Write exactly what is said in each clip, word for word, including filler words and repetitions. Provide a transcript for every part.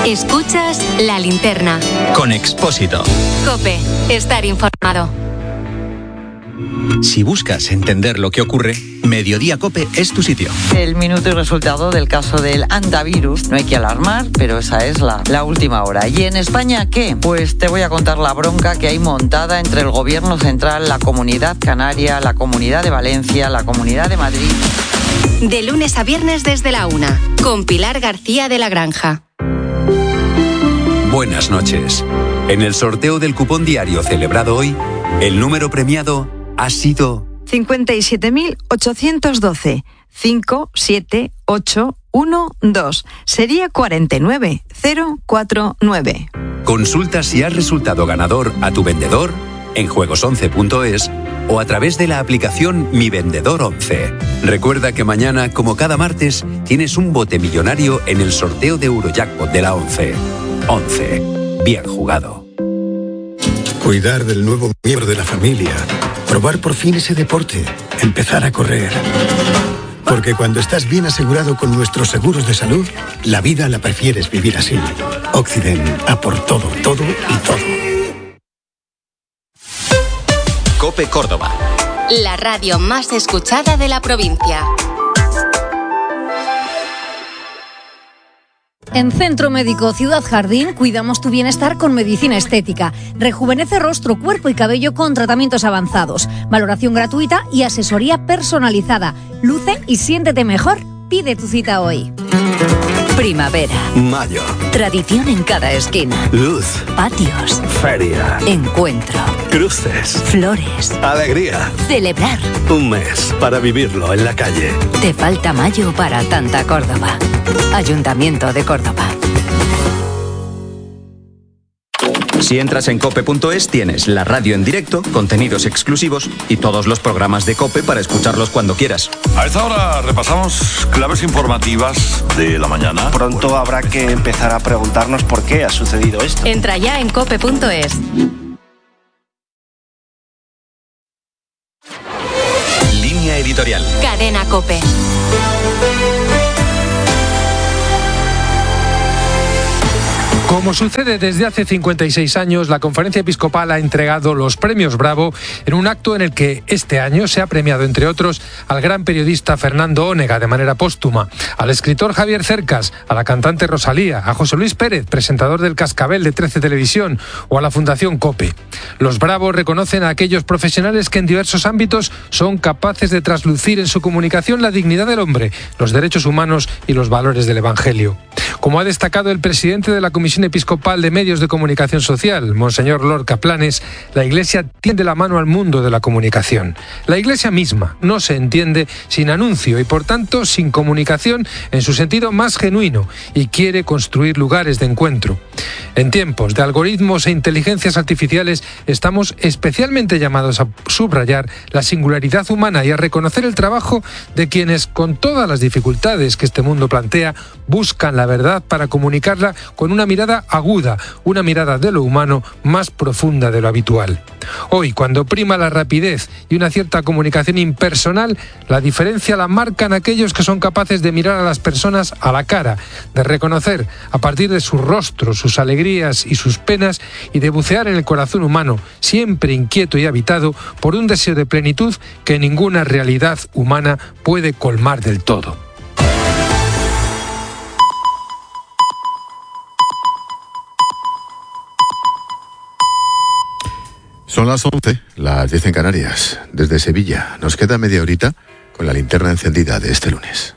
Escuchas La Linterna. Con Expósito. COPE. Estar informado. Si buscas entender lo que ocurre, Mediodía COPE es tu sitio. El minuto y resultado del caso del antivirus. No hay que alarmar, pero esa es la, la última hora. ¿Y en España qué? Pues te voy a contar la bronca que hay montada entre el Gobierno Central, la Comunidad Canaria, la Comunidad de Valencia, la Comunidad de Madrid. De lunes a viernes desde la una, con Pilar García de la Granja. Buenas noches. En el sorteo del cupón diario celebrado hoy, el número premiado ha sido cincuenta y siete mil ochocientos doce, cinco siete ocho uno dos. Sería cuarenta y nueve mil cuarenta y nueve. Consulta si has resultado ganador a tu vendedor en juegos once punto es o a través de la aplicación Mi Vendedor once. Recuerda que mañana, como cada martes, tienes un bote millonario en el sorteo de Eurojackpot de la once. once. Bien jugado. Cuidar del nuevo miembro de la familia. Probar por fin ese deporte. Empezar a correr. Porque cuando estás bien asegurado con nuestros seguros de salud, la vida la prefieres vivir así. Occident, a por todo, todo y todo. COPE Córdoba. La radio más escuchada de la provincia. En Centro Médico Ciudad Jardín cuidamos tu bienestar con medicina estética. Rejuvenece rostro, cuerpo y cabello con tratamientos avanzados. Valoración gratuita y asesoría personalizada. Luce y siéntete mejor. Pide tu cita hoy. Primavera. Mayo. Tradición en cada esquina. Luz. Patios. Feria. Encuentro. Cruces. Flores. Alegría. Celebrar. Un mes para vivirlo en la calle. Te falta mayo para tanta Córdoba. Ayuntamiento de Córdoba. Si entras en cope punto es tienes la radio en directo, contenidos exclusivos y todos los programas de COPE para escucharlos cuando quieras. A esta hora repasamos claves informativas de la mañana. Pronto habrá que empezar a preguntarnos por qué ha sucedido esto. Entra ya en cope punto es. Línea editorial. Cadena COPE. Como sucede desde hace cincuenta y seis años, la Conferencia Episcopal ha entregado los Premios Bravo en un acto en el que este año se ha premiado, entre otros, al gran periodista Fernando Onega de manera póstuma, al escritor Javier Cercas, a la cantante Rosalía, a José Luis Pérez, presentador del Cascabel de trece Televisión, o a la Fundación COPE. Los Bravos reconocen a aquellos profesionales que en diversos ámbitos son capaces de traslucir en su comunicación la dignidad del hombre, los derechos humanos y los valores del Evangelio. Como ha destacado el presidente de la Comisión Episcopal de Medios de Comunicación Social, Monseñor Lorca Planes, la Iglesia tiende la mano al mundo de la comunicación. La Iglesia misma no se entiende sin anuncio y, por tanto, sin comunicación en su sentido más genuino, y quiere construir lugares de encuentro. En tiempos de algoritmos e inteligencias artificiales estamos especialmente llamados a subrayar la singularidad humana y a reconocer el trabajo de quienes, con todas las dificultades que este mundo plantea, buscan la verdad para comunicarla con una mirada aguda, una mirada de lo humano más profunda de lo habitual. Hoy, cuando prima la rapidez y una cierta comunicación impersonal, la diferencia la marcan aquellos que son capaces de mirar a las personas a la cara, de reconocer a partir de su rostro sus alegrías y sus penas y de bucear en el corazón humano, siempre inquieto y habitado por un deseo de plenitud que ninguna realidad humana puede colmar del todo. Son las once, las diez en Canarias. Desde Sevilla nos queda media horita con la linterna encendida de este lunes.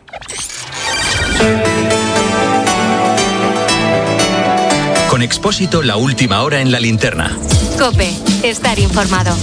Con Expósito, la última hora en la linterna. COPE. Estar informado.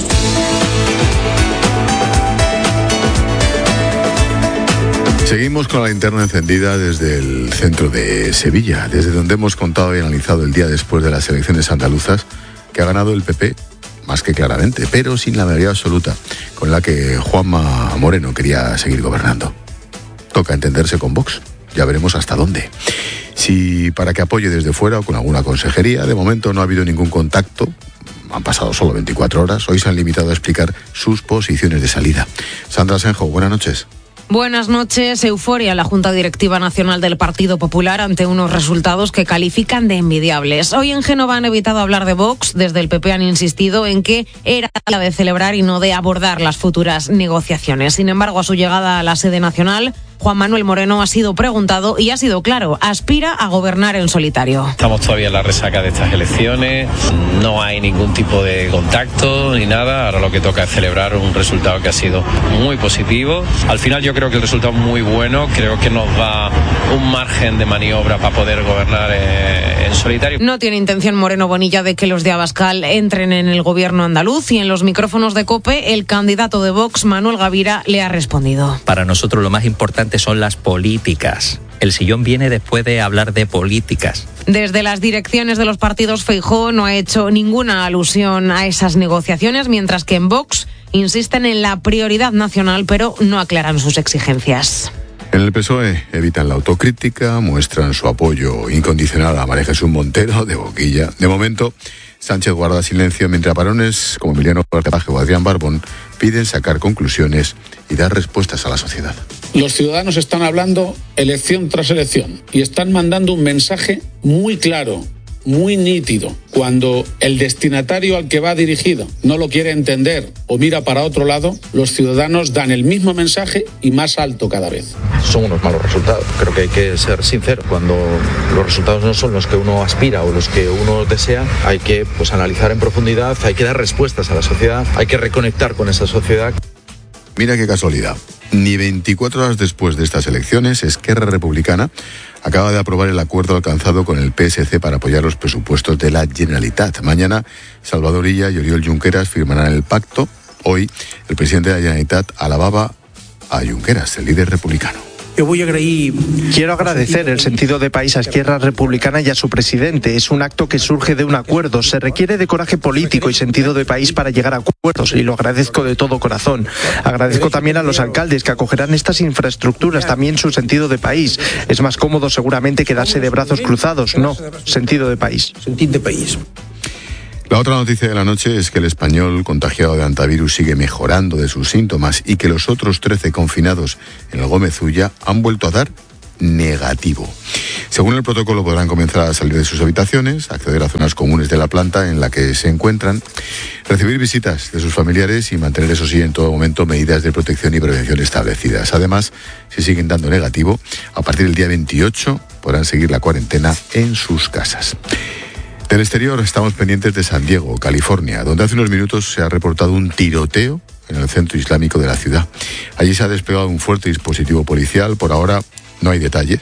Seguimos con la linterna encendida desde el centro de Sevilla, desde donde hemos contado y analizado el día después de las elecciones andaluzas, que ha ganado el P P más que claramente, pero sin la mayoría absoluta con la que Juanma Moreno quería seguir gobernando. Toca entenderse con Vox, ya veremos hasta dónde. Si para que apoye desde fuera o con alguna consejería, de momento no ha habido ningún contacto, han pasado solo veinticuatro horas, hoy se han limitado a explicar sus posiciones de salida. Sandra Senjo, buenas noches. Buenas noches. Euforia en la Junta Directiva Nacional del Partido Popular ante unos resultados que califican de envidiables. Hoy en Génova han evitado hablar de Vox. Desde el P P han insistido en que era la de celebrar y no de abordar las futuras negociaciones. Sin embargo, a su llegada a la sede nacional, Juan Manuel Moreno ha sido preguntado y ha sido claro, aspira a gobernar en solitario. Estamos todavía en la resaca de estas elecciones, no hay ningún tipo de contacto ni nada, ahora lo que toca es celebrar un resultado que ha sido muy positivo. Al final yo creo que el resultado es muy bueno, creo que nos da un margen de maniobra para poder gobernar eh, en solitario. No tiene intención Moreno Bonilla de que los de Abascal entren en el gobierno andaluz y en los micrófonos de COPE el candidato de Vox, Manuel Gavira, le ha respondido. Para nosotros lo más importante son las políticas. El sillón viene después de hablar de políticas. Desde las direcciones de los partidos, Feijóo no ha hecho ninguna alusión a esas negociaciones, mientras que en Vox insisten en la prioridad nacional, pero no aclaran sus exigencias. En el P S O E evitan la autocrítica, muestran su apoyo incondicional a María Jesús Montero, de boquilla. De momento, Sánchez guarda silencio, mientras varones como Emiliano Portapaje o Adrián Barbón piden sacar conclusiones y dar respuestas a la sociedad. Los ciudadanos están hablando elección tras elección y están mandando un mensaje muy claro, muy nítido. Cuando el destinatario al que va dirigido no lo quiere entender o mira para otro lado, los ciudadanos dan el mismo mensaje y más alto cada vez. Son unos malos resultados. Creo que hay que ser sincero. Cuando los resultados no son los que uno aspira o los que uno desea, hay que pues, analizar en profundidad, hay que dar respuestas a la sociedad, hay que reconectar con esa sociedad. Mira qué casualidad. Ni veinticuatro horas después de estas elecciones, Esquerra Republicana acaba de aprobar el acuerdo alcanzado con el P S C para apoyar los presupuestos de la Generalitat. Mañana, Salvador Illa y Oriol Junqueras firmarán el pacto. Hoy, el presidente de la Generalitat alababa a Junqueras, el líder republicano. Yo voy a agradecer... Quiero agradecer el sentido de país a Esquerra Republicana y a su presidente. Es un acto que surge de un acuerdo. Se requiere de coraje político y sentido de país para llegar a acuerdos y lo agradezco de todo corazón. Agradezco también a los alcaldes que acogerán estas infraestructuras, también su sentido de país. Es más cómodo seguramente quedarse de brazos cruzados. No, sentido de país. Sentido de país. La otra noticia de la noche es que el español contagiado de hantavirus sigue mejorando de sus síntomas y que los otros trece confinados en el Gómez Ulla han vuelto a dar negativo. Según el protocolo podrán comenzar a salir de sus habitaciones, acceder a zonas comunes de la planta en la que se encuentran, recibir visitas de sus familiares y mantener, eso sí, en todo momento medidas de protección y prevención establecidas. Además, si siguen dando negativo, a partir del día veintiocho podrán seguir la cuarentena en sus casas. Del exterior estamos pendientes de San Diego, California, donde hace unos minutos se ha reportado un tiroteo en el centro islámico de la ciudad. Allí se ha desplegado un fuerte dispositivo policial. Por ahora no hay detalle.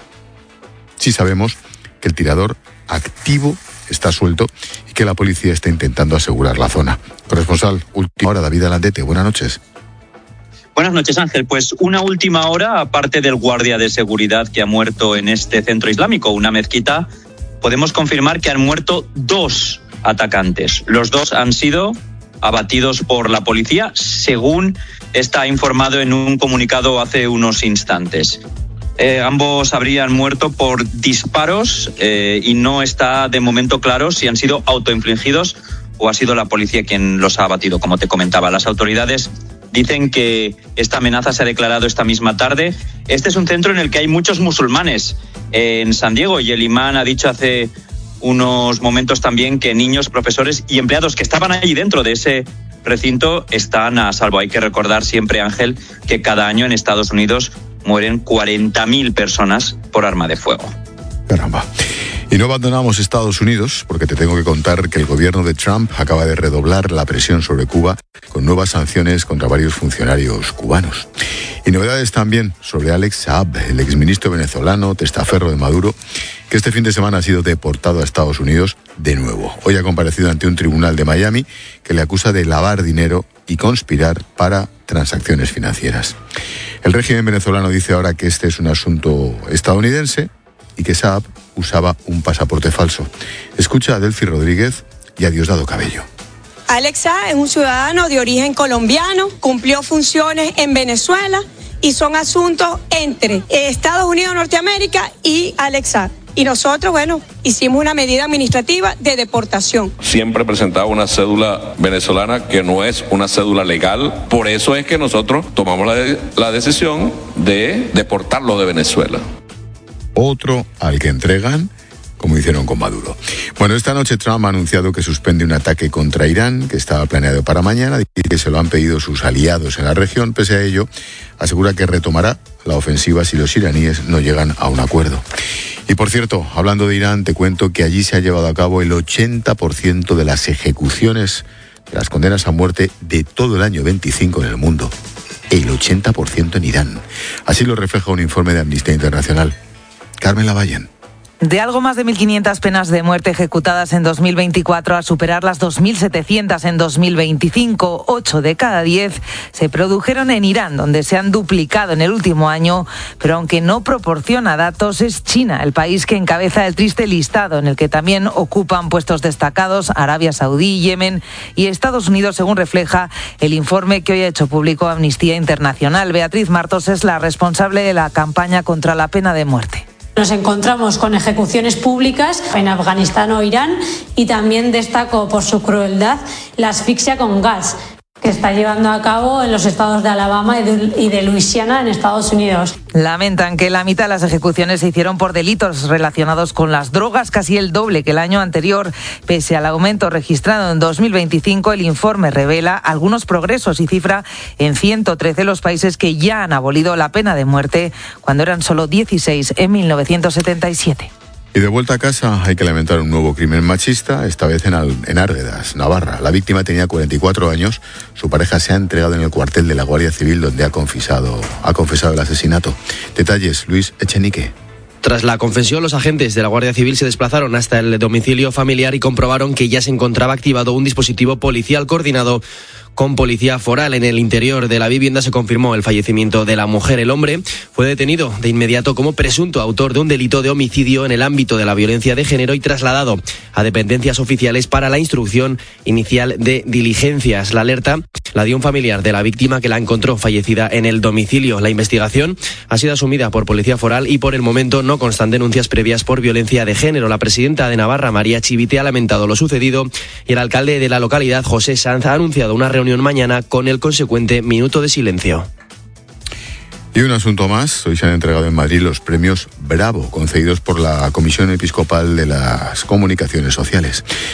Sí sabemos que el tirador activo está suelto y que la policía está intentando asegurar la zona. Corresponsal, última hora, David Alandete. Buenas noches. Buenas noches, Ángel. Pues una última hora, aparte del guardia de seguridad que ha muerto en este centro islámico, una mezquita, podemos confirmar que han muerto dos atacantes. Los dos han sido abatidos por la policía, según está informado en un comunicado hace unos instantes. Eh, ambos habrían muerto por disparos eh, y no está de momento claro si han sido autoinfligidos o ha sido la policía quien los ha abatido, como te comentaba. Las autoridades dicen que esta amenaza se ha declarado esta misma tarde. Este es un centro en el que hay muchos musulmanes en San Diego y el imán ha dicho hace unos momentos también que niños, profesores y empleados que estaban allí dentro de ese recinto están a salvo. Hay que recordar siempre, Ángel, que cada año en Estados Unidos mueren cuarenta mil personas por arma de fuego. Caramba. Y no abandonamos Estados Unidos porque te tengo que contar que el gobierno de Trump acaba de redoblar la presión sobre Cuba con nuevas sanciones contra varios funcionarios cubanos. Y novedades también sobre Alex Saab, el exministro venezolano, testaferro de Maduro, que este fin de semana ha sido deportado a Estados Unidos de nuevo. Hoy ha comparecido ante un tribunal de Miami que le acusa de lavar dinero y conspirar para transacciones financieras. El régimen venezolano dice ahora que este es un asunto estadounidense y que Saab usaba un pasaporte falso. Escucha a Delphi Rodríguez y a Diosdado Cabello. Alex Saab es un ciudadano de origen colombiano, cumplió funciones en Venezuela y son asuntos entre Estados Unidos de Norteamérica y Alex Saab. y nosotros, bueno, hicimos una medida administrativa de deportación. Siempre presentaba una cédula venezolana que no es una cédula legal, por eso es que nosotros tomamos la, de- la decisión de deportarlo de Venezuela. Otro al que entregan, como hicieron con Maduro. Bueno, esta noche Trump ha anunciado que suspende un ataque contra Irán, que estaba planeado para mañana, y que se lo han pedido sus aliados en la región. Pese a ello, asegura que retomará la ofensiva si los iraníes no llegan a un acuerdo. Y por cierto, hablando de Irán, te cuento que allí se ha llevado a cabo el ochenta por ciento de las ejecuciones, de las condenas a muerte de todo el año veinticinco en el mundo. El ochenta por ciento en Irán. Así lo refleja un informe de Amnistía Internacional. Carmen Lavallén. De algo más de mil quinientas penas de muerte ejecutadas en dos mil veinticuatro a superar las dos mil setecientas en dos mil veinticinco, ocho de cada diez se produjeron en Irán, donde se han duplicado en el último año, pero aunque no proporciona datos, es China el país que encabeza el triste listado, en el que también ocupan puestos destacados Arabia Saudí, Yemen y Estados Unidos, según refleja el informe que hoy ha hecho público Amnistía Internacional. Beatriz Martos es la responsable de la campaña contra la pena de muerte. Nos encontramos con ejecuciones públicas en Afganistán o Irán y también destacó por su crueldad la asfixia con gas que está llevando a cabo en los estados de Alabama y de Luisiana en Estados Unidos. Lamentan que la mitad de las ejecuciones se hicieron por delitos relacionados con las drogas, casi el doble que el año anterior. Pese al aumento registrado en dos mil veinticinco, el informe revela algunos progresos y cifra en ciento trece los países que ya han abolido la pena de muerte, cuando eran solo dieciséis en mil novecientos setenta y siete. Y de vuelta a casa hay que lamentar un nuevo crimen machista, esta vez en, Al- en Árguedas, Navarra. La víctima tenía cuarenta y cuatro años, su pareja se ha entregado en el cuartel de la Guardia Civil donde ha confesado, ha confesado el asesinato. Detalles, Luis Echenique. Tras la confesión, los agentes de la Guardia Civil se desplazaron hasta el domicilio familiar y comprobaron que ya se encontraba activado un dispositivo policial coordinado con policía foral. En el interior de la vivienda se confirmó el fallecimiento de la mujer. El hombre fue detenido de inmediato como presunto autor de un delito de homicidio en el ámbito de la violencia de género y trasladado a dependencias oficiales para la instrucción inicial de diligencias. La alerta la dio un familiar de la víctima que la encontró fallecida en el domicilio. La investigación ha sido asumida por policía foral y por el momento no constan denuncias previas por violencia de género. La presidenta de Navarra, María Chivite, ha lamentado lo sucedido y el alcalde de la localidad, José Sanz, ha anunciado una reunión mañana con el consecuente minuto de silencio. Y un asunto más, hoy se han entregado en Madrid los premios Bravo, concedidos por la Comisión Episcopal de las Comunicaciones Sociales.